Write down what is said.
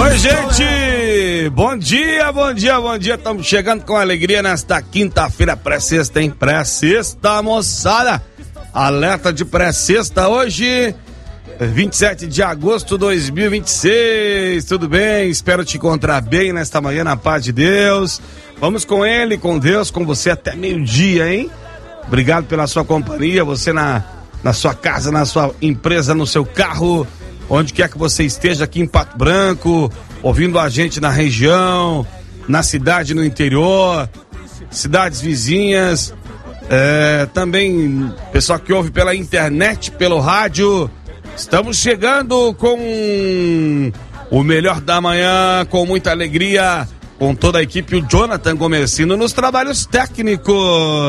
Oi, gente! Bom dia, bom dia, bom dia. Estamos chegando com alegria nesta quinta-feira pré-sexta, hein? Pré-sexta, moçada. Alerta de pré-sexta hoje, 27 de agosto de 2026. Tudo bem? Espero te encontrar bem nesta manhã, na paz de Deus. Vamos com Ele, com Deus, com você até meio-dia, hein? Obrigado pela sua companhia, você na sua casa, na sua empresa, no seu carro, onde quer que você esteja aqui em Pato Branco, ouvindo a gente na região, na cidade, no interior, cidades vizinhas, também pessoal que ouve pela internet, pelo rádio. Estamos chegando com o melhor da manhã, com muita alegria, com toda a equipe, o Jonathan Gomercino nos trabalhos técnicos.